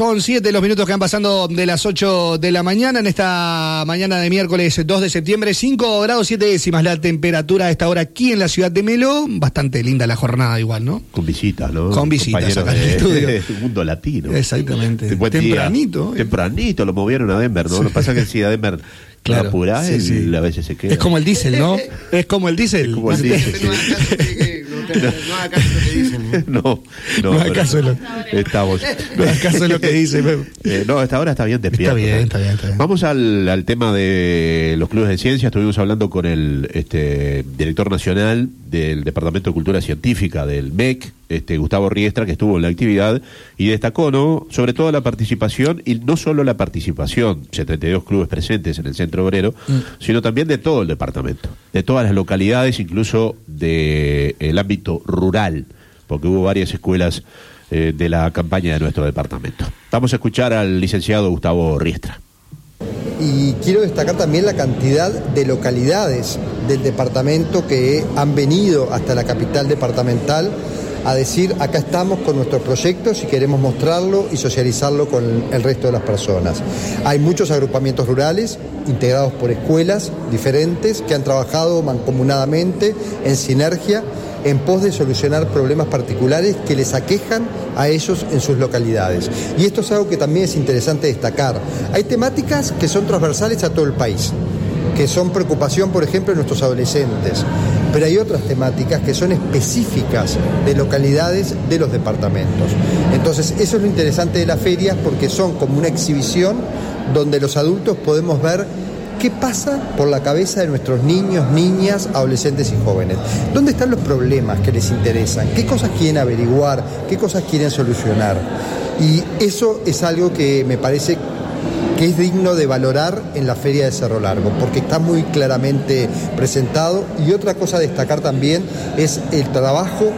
Son 7 los minutos que van pasando de las 8 de la mañana, en esta mañana de miércoles 2 de septiembre, 5 grados 7 décimas la temperatura a esta hora aquí en la ciudad de Melo. Bastante linda la jornada igual, ¿no? Con visitas, ¿no? Con visitas acá en el estudio. Mundo latino. Exactamente. Tempranito. Tempranito lo movieron a Denver, ¿no? Lo que pasa es que si a Denver claro, apurás, sí. A veces se queda. Es como el diésel, ¿no? Es como el diésel. Es como el diésel. No haga caso lo que dicen. No haga caso de lo que dicen. No, hasta ahora está bien despierto. Está bien. Vamos al tema de los clubes de ciencia. Estuvimos hablando con el director nacional del Departamento de Cultura Científica del MEC, Gustavo Riestra, que estuvo en la actividad y destacó, ¿no?, sobre todo la participación, y no solo la participación, 72 clubes presentes en el Centro Obrero, sino también de todo el departamento, de todas las localidades, incluso del ámbito rural, porque hubo varias escuelas de la campaña de nuestro departamento. Vamos a escuchar al licenciado Gustavo Riestra. Y quiero destacar también la cantidad de localidades del departamento que han venido hasta la capital departamental a decir, acá estamos con nuestros proyectos y queremos mostrarlo y socializarlo con el resto de las personas. Hay muchos agrupamientos rurales integrados por escuelas diferentes que han trabajado mancomunadamente en sinergia en pos de solucionar problemas particulares que les aquejan a ellos en sus localidades. Y esto es algo que también es interesante destacar. Hay temáticas que son transversales a todo el país, que son preocupación, por ejemplo, de nuestros adolescentes, pero hay otras temáticas que son específicas de localidades de los departamentos. Entonces, eso es lo interesante de las ferias, porque son como una exhibición donde los adultos podemos ver qué pasa por la cabeza de nuestros niños, niñas, adolescentes y jóvenes. ¿Dónde están los problemas que les interesan? ¿Qué cosas quieren averiguar? ¿Qué cosas quieren solucionar? Y eso es algo que me parece que es digno de valorar en la Feria de Cerro Largo, porque está muy claramente presentado. Y otra cosa a destacar también es el trabajo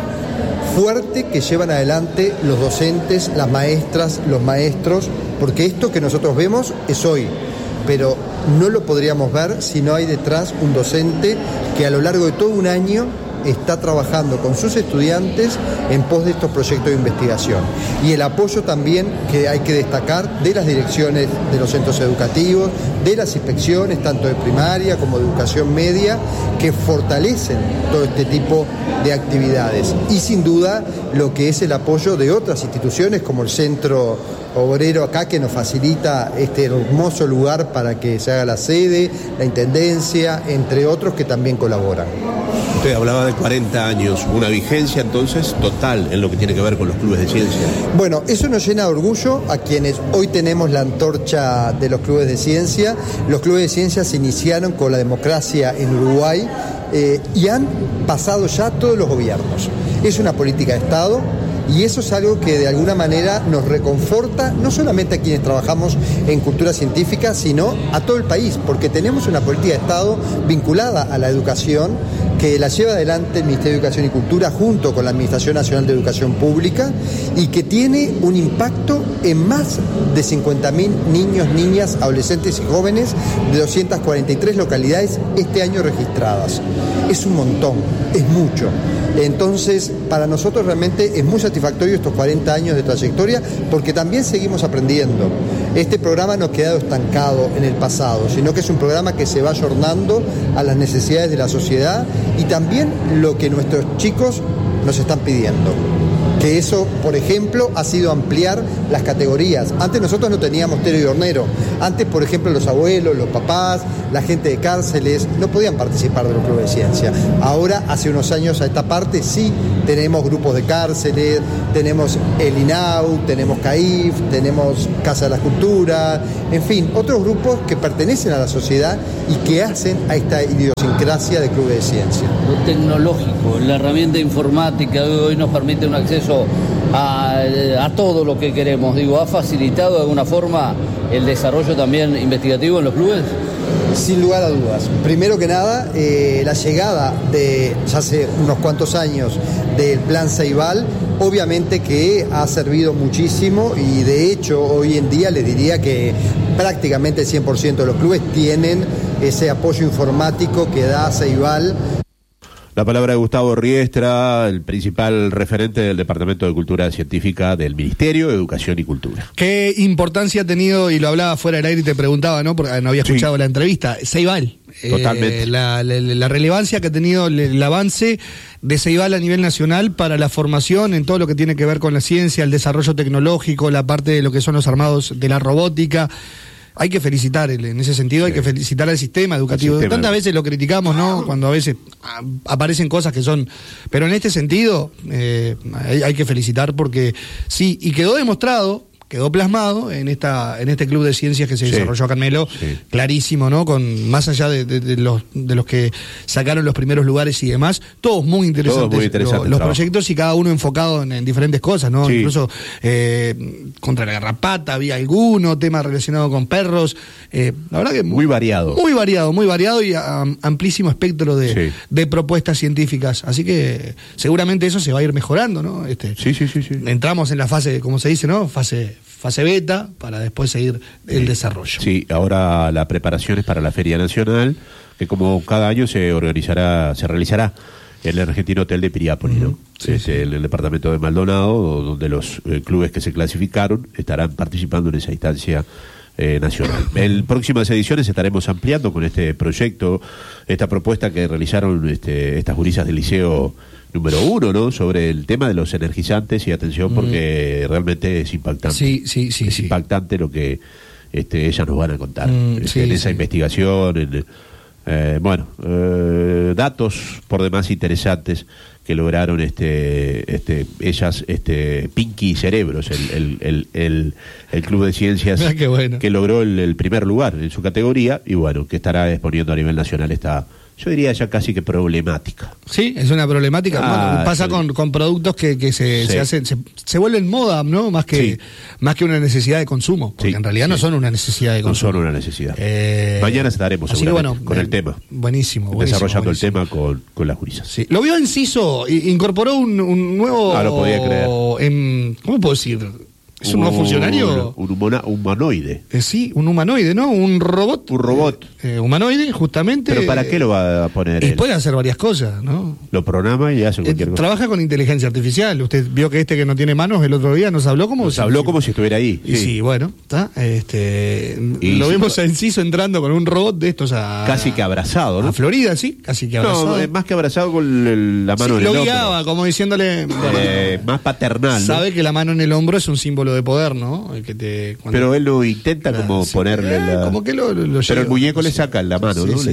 fuerte que llevan adelante los docentes, las maestras, los maestros, porque esto que nosotros vemos es hoy, pero no lo podríamos ver si no hay detrás un docente que a lo largo de todo un año está trabajando con sus estudiantes en pos de estos proyectos de investigación. Y el apoyo también que hay que destacar de las direcciones de los centros educativos, de las inspecciones, tanto de primaria como de educación media, que fortalecen todo este tipo de actividades. Y sin duda lo que es el apoyo de otras instituciones como el Centro Obrero acá, que nos facilita este hermoso lugar para que se haga la sede, la Intendencia, entre otros que también colaboran. Usted hablaba de 40 años, una vigencia entonces total en lo que tiene que ver con los clubes de ciencia. Bueno, eso nos llena de orgullo a quienes hoy tenemos la antorcha de los clubes de ciencia. Los clubes de ciencia se iniciaron con la democracia en Uruguay y han pasado ya todos los gobiernos. Es una política de Estado. Y eso es algo que de alguna manera nos reconforta, no solamente a quienes trabajamos en cultura científica, sino a todo el país, porque tenemos una política de Estado vinculada a la educación, que la lleva adelante el Ministerio de Educación y Cultura junto con la Administración Nacional de Educación Pública, y que tiene un impacto en más de 50.000 niños, niñas, adolescentes y jóvenes de 243 localidades este año registradas. Es un montón, es mucho. Entonces, para nosotros realmente es muy satisfactorio estos 40 años de trayectoria, porque también seguimos aprendiendo. Este programa no ha quedado estancado en el pasado, sino que es un programa que se va ayornando a las necesidades de la sociedad y también lo que nuestros chicos nos están pidiendo. Que eso, por ejemplo, ha sido ampliar las categorías. Antes nosotros no teníamos tero y hornero. Antes, por ejemplo, los abuelos, los papás, la gente de cárceles no podían participar de los clubes de ciencia. Ahora, hace unos años a esta parte, sí tenemos grupos de cárceles, tenemos el INAU, tenemos CAIF, tenemos Casa de la Cultura, en fin, otros grupos que pertenecen a la sociedad y que hacen a esta idiosincrasia de clubes de ciencia. Lo tecnológico, la herramienta informática de hoy nos permite un acceso a todo lo que queremos. Digo, ¿ha facilitado de alguna forma el desarrollo también investigativo en los clubes? Sin lugar a dudas. Primero que nada, la llegada de, ya hace unos cuantos años, del Plan Ceibal, obviamente que ha servido muchísimo, y de hecho hoy en día les diría que prácticamente el 100% de los clubes tienen ese apoyo informático que da Ceibal. La palabra de Gustavo Riestra, el principal referente del Departamento de Cultura Científica del Ministerio de Educación y Cultura. ¿Qué importancia ha tenido, y lo hablaba fuera del aire y te preguntaba, ¿no? Porque no había escuchado la entrevista, Ceibal? Totalmente. La relevancia que ha tenido el avance de Ceibal a nivel nacional para la formación en todo lo que tiene que ver con la ciencia, el desarrollo tecnológico, la parte de lo que son los armados de la robótica. Hay que felicitar, en ese sentido, hay que felicitar al sistema educativo. Tantas veces lo criticamos, ¿no? Cuando a veces aparecen cosas que son... Pero en este sentido, hay que felicitar porque sí, y quedó demostrado, quedó plasmado en este club de ciencias que se desarrolló acá en Melo, clarísimo, ¿no? Con más allá de los que sacaron los primeros lugares y demás, todos muy interesantes, los proyectos, y cada uno enfocado en diferentes cosas, ¿no? Sí. Incluso contra la garrapata había alguno, tema relacionado con perros, la verdad que muy variado y amplísimo espectro de propuestas científicas, así que seguramente eso se va a ir mejorando, ¿no? Sí. Entramos en la fase, como se dice, ¿no? Fase beta, para después seguir el desarrollo. Sí, ahora la preparación es para la Feria Nacional, que como cada año se realizará en el Argentino Hotel de Piriápolis, ¿no? En el departamento de Maldonado, donde los clubes que se clasificaron estarán participando en esa instancia nacional. En próximas ediciones estaremos ampliando con este proyecto, esta propuesta que realizaron estas gurisas del liceo número 1, ¿no? Sobre el tema de los energizantes, y atención porque realmente es impactante. Sí. Impactante lo que ellas nos van a contar en esa investigación, datos por demás interesantes que lograron ellas, Pinky Cerebros, el club de ciencias que logró el primer lugar en su categoría, y bueno, que estará exponiendo a nivel nacional esta, yo diría ya casi que problemática. Sí, es una problemática. Pasa con productos que se hacen, se vuelven moda, ¿no? Más que una necesidad de consumo, porque en realidad no son una necesidad de consumo. No son una necesidad. Mañana estaremos con el tema. Buenísimo. Desarrollando el tema con las gurisas. Sí. Lo vio Enciso, incorporó un nuevo... No lo podía creer. ¿Cómo puedo decir? ¿Es un nuevo funcionario? Un humanoide. Sí, un humanoide, ¿no? Un robot. Un robot. Humanoide, justamente. ¿Pero para qué lo va a poner él? Puede hacer varias cosas, ¿no? Lo programa y hace cualquier cosa. Trabaja con inteligencia artificial. Usted vio que que no tiene manos el otro día nos habló como... como si estuviera ahí. Sí, bueno, está. Lo vimos a Enciso entrando con un robot de estos casi que abrazado, ¿no? A Florida, sí, casi que abrazado. No, más que abrazado con la mano en el hombro. Lo guiaba, como diciéndole... más paternal, ¿no? Sabe que la mano en el hombro es un símbolo de poder, ¿no? Pero él lo intenta ponerle como que lo pero el muñeco le saca la mano, ¿no?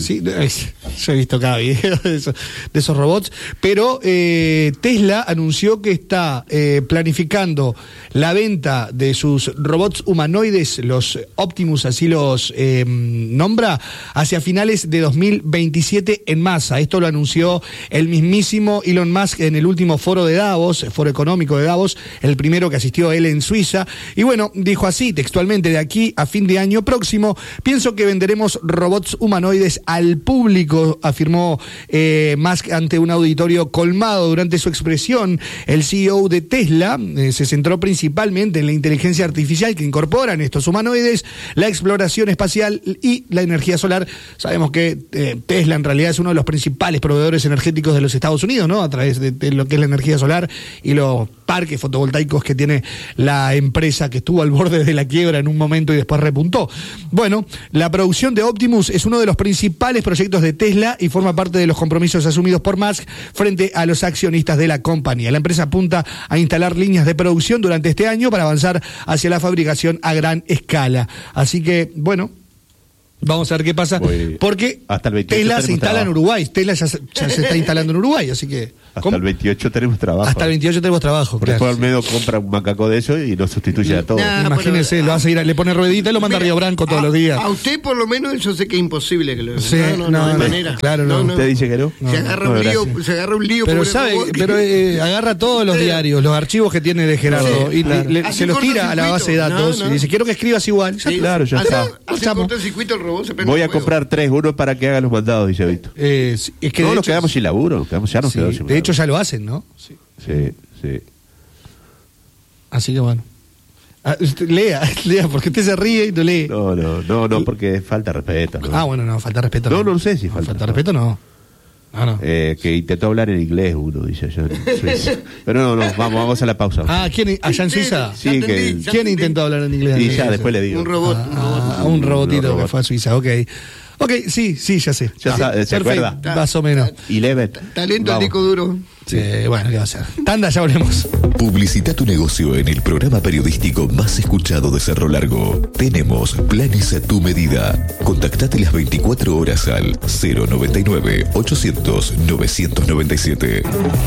Yo he visto cada video de esos robots, pero Tesla anunció que está planificando la venta de sus robots humanoides, los Optimus, así los nombra, hacia finales de 2027 en masa. Esto lo anunció el mismísimo Elon Musk en el último foro de Davos, foro económico de Davos, el primero que asistió él en Suiza. Y bueno, dijo así textualmente: de aquí a fin de año próximo pienso que venderemos robots humanoides al público, afirmó Musk ante un auditorio colmado. Durante su expresión, el CEO de Tesla se centró principalmente en la inteligencia artificial que incorporan estos humanoides, la exploración espacial y la energía solar. Sabemos que Tesla en realidad es uno de los principales proveedores energéticos de los Estados Unidos, ¿no? A través de lo que es la energía solar y los parques fotovoltaicos que tiene la empresa, que estuvo al borde de la quiebra en un momento y después repuntó. Bueno, la producción de Optimus es uno de los principales proyectos de Tesla y forma parte de los compromisos asumidos por Musk frente a los accionistas de la compañía. La empresa apunta a instalar líneas de producción durante este año para avanzar hacia la fabricación a gran escala. Así que, bueno, vamos a ver qué pasa, porque Tesla se instala en Uruguay. Tesla ya se está instalando en Uruguay, así que... Hasta el 28 tenemos trabajo. Hasta el 28 tenemos trabajo, porque después Almedo compra un macaco de eso y lo sustituye a todo. Imagínese, lo hace ir, le pone ruedita y lo manda a Río Branco todos los días. A usted por lo menos yo sé que es imposible que lo sí, no hay manera. Claro, no. ¿Usted dice que no? Se agarra un lío. Pero sabe, agarra todos los diarios, los archivos que tiene de Gerardo, y se los tira a la base de datos y dice: quiero que escribas igual. Claro, ya está. Cortocircuito el robot, se prende. Voy a comprar 3, uno para que haga los mandados, dice Víctor. Es que no nos quedamos sin laburo, ya nos quedamos sin laburo. De hecho ya lo hacen, ¿no? Sí. Así que bueno. Lea, porque usted se ríe y no lee. No, porque falta respeto, ¿no? Bueno, no, falta respeto. No sé si falta respeto, no. No. Que intentó hablar en inglés uno, dice allá en Suiza. Pero no, vamos a la pausa. ¿Quién allá en Suiza? Sí, ¿Quién intentó hablar en inglés? Y ya después le digo. Un robot. Un robotito que fue a Suiza, ok. Ok, sí, ya sé. ¿Se acuerda? Más o menos. 11. Talento al disco duro. Sí, bueno, ¿qué va a hacer? Tanda, ya volvemos. Publicita tu negocio en el programa periodístico más escuchado de Cerro Largo. Tenemos planes a tu medida. Contactate las 24 horas al 099-800-997.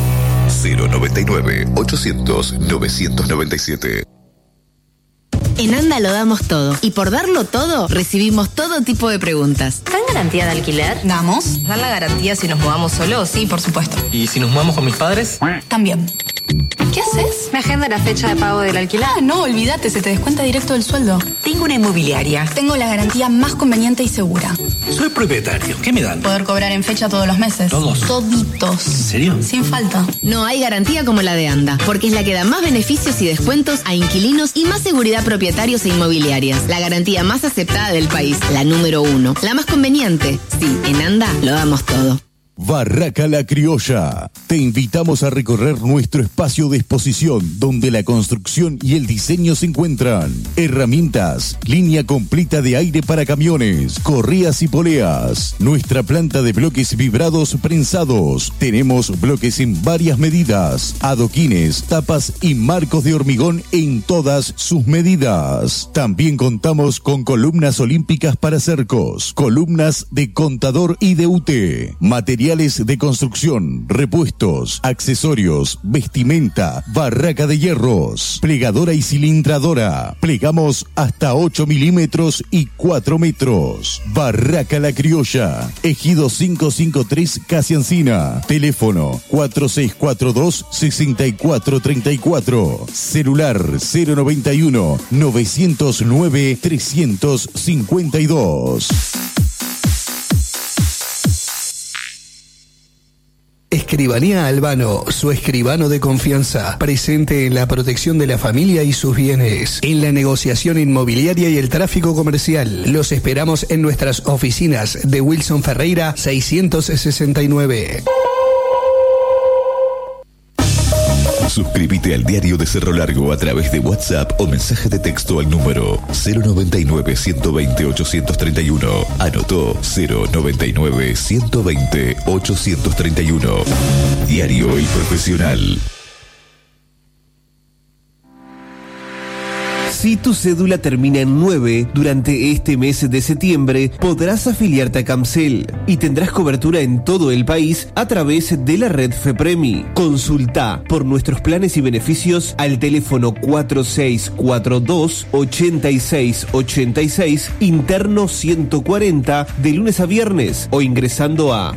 099-800-997. En ANDA lo damos todo. Y por darlo todo, recibimos todo tipo de preguntas. ¿Dan garantía de alquiler? Damos. ¿Dan la garantía si nos mudamos solos? Sí, por supuesto. ¿Y si nos mudamos con mis padres? También. ¿Qué haces? Me agenda la fecha de pago del alquiler. No, olvídate, se te descuenta directo del sueldo. Tengo una inmobiliaria. Tengo la garantía más conveniente y segura. Soy propietario. ¿Qué me dan? Poder cobrar en fecha todos los meses. ¿Todos? Toditos. ¿En serio? Sin falta. No hay garantía como la de ANDA, porque es la que da más beneficios y descuentos a inquilinos y más seguridad a propietarios e inmobiliarias. La garantía más aceptada del país, la número 1. La más conveniente. Sí, en ANDA lo damos todo. Barraca La Criolla. Te invitamos a recorrer nuestro espacio de exposición donde la construcción y el diseño se encuentran. Herramientas, línea completa de aire para camiones, correas y poleas. Nuestra planta de bloques vibrados prensados. Tenemos bloques en varias medidas, adoquines, tapas y marcos de hormigón en todas sus medidas. También contamos con columnas olímpicas para cercos, columnas de contador y de UT, materiales de construcción, repuestos, accesorios, vestimenta, barraca de hierros, plegadora y cilindradora. Plegamos hasta 8 milímetros y 4 metros. Barraca La Criolla, Ejido 553 Casi Encina. Teléfono 4642-6434. Celular 091 909 352. Escribanía Albano, su escribano de confianza, presente en la protección de la familia y sus bienes, en la negociación inmobiliaria y el tráfico comercial. Los esperamos en nuestras oficinas de Wilson Ferreira 669. Suscríbete al Diario de Cerro Largo a través de WhatsApp o mensaje de texto al número 099-120-831. Anotó 099-120-831. Diario El Profesional. Si tu cédula termina en 9, durante este mes de septiembre podrás afiliarte a Camcel y tendrás cobertura en todo el país a través de la red FEPREMI. Consulta por nuestros planes y beneficios al teléfono 4642-8686, interno 140, de lunes a viernes, o ingresando a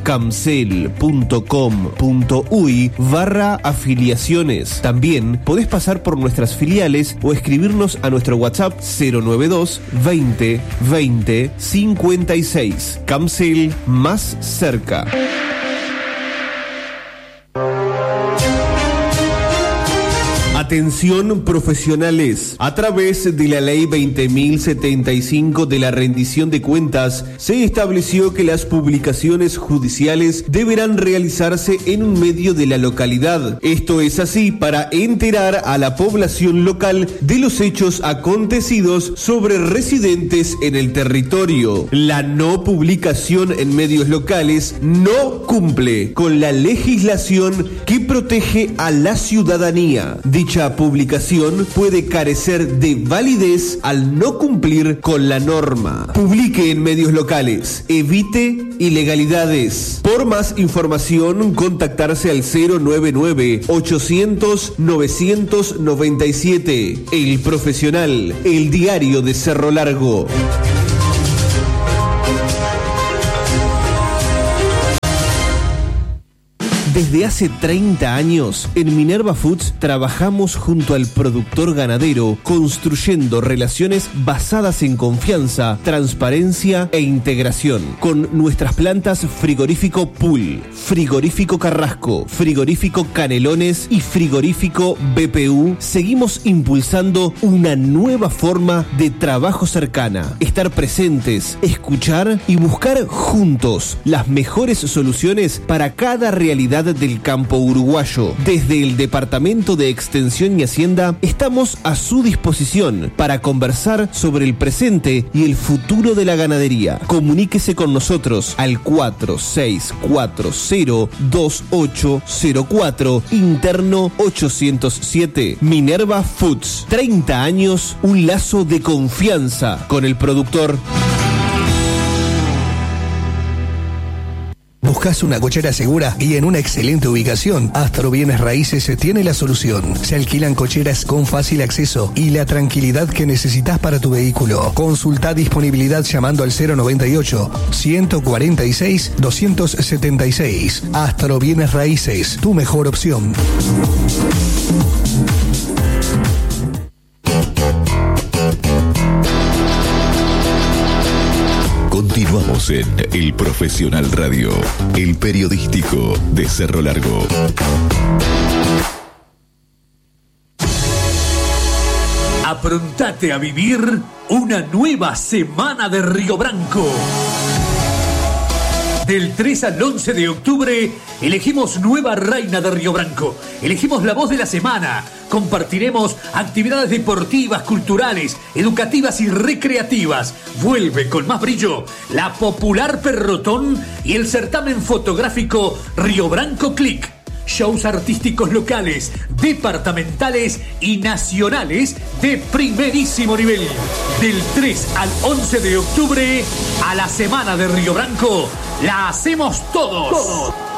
camcel.com.uy/afiliaciones. También podés pasar por nuestras filiales o escribirnos a nuestro WhatsApp 092 20 20 56. Camcel, más cerca. Atención profesionales. A través de la Ley 20.075 de la rendición de cuentas, se estableció que las publicaciones judiciales deberán realizarse en un medio de la localidad. Esto es así para enterar a la población local de los hechos acontecidos sobre residentes en el territorio. La no publicación en medios locales no cumple con la legislación que protege a la ciudadanía. Dicha publicación puede carecer de validez al no cumplir con la norma. Publique en medios locales. Evite ilegalidades. Por más información, contactarse al 099-800-997. El Profesional, el diario de Cerro Largo. Desde hace 30 años, en Minerva Foods trabajamos junto al productor ganadero, construyendo relaciones basadas en confianza, transparencia e integración. Con nuestras plantas Frigorífico Pool, Frigorífico Carrasco, Frigorífico Canelones y Frigorífico BPU, seguimos impulsando una nueva forma de trabajo cercana. Estar presentes, escuchar y buscar juntos las mejores soluciones para cada realidad del campo uruguayo. Desde el Departamento de Extensión y Hacienda estamos a su disposición para conversar sobre el presente y el futuro de la ganadería. Comuníquese con nosotros al 46402804, interno 807. Minerva Foods, 30 años, un lazo de confianza con el productor. ¿Buscas una cochera segura y en una excelente ubicación? Astro Bienes Raíces tiene la solución. Se alquilan cocheras con fácil acceso y la tranquilidad que necesitas para tu vehículo. Consulta disponibilidad llamando al 098-146-276. Astro Bienes Raíces, tu mejor opción. Continuamos en El Profesional Radio, el periodístico de Cerro Largo. Aprontate a vivir una nueva semana de Río Branco. Del 3 al 11 de octubre elegimos nueva reina de Río Branco. Elegimos la voz de la semana. Compartiremos actividades deportivas, culturales, educativas y recreativas. Vuelve con más brillo la popular Perrotón y el certamen fotográfico Río Branco Click. Shows artísticos locales, departamentales y nacionales de primerísimo nivel. Del 3 al 11 de octubre, a la semana de Río Branco, la hacemos todos.